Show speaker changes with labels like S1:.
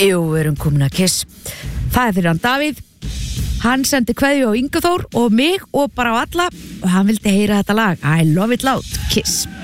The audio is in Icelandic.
S1: Jú, við erum komin að Kiss. Það fyrir hann Davíð. Hann sendi kveðju á Inga Þór og mig og bara á alla og hann vildi heyra þetta lag I Love It Loud, Kiss.